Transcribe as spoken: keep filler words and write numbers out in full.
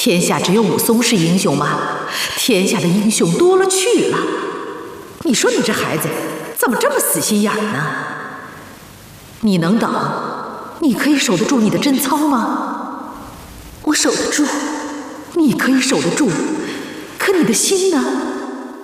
天下只有武松是英雄吗？天下的英雄多了去了。你说你这孩子怎么这么死心眼儿呢？你能等？你可以守得住你的贞操吗？ 我守得住。 你可以守得住，可你的心呢？